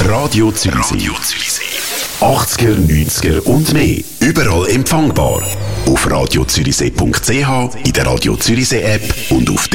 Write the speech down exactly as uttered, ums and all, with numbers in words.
Radio Zürichsee. Radio Zürichsee. achtziger, neunziger und mehr. Überall empfangbar. Auf radio zürichsee punkt c h, in der Radio Zürichsee App und auf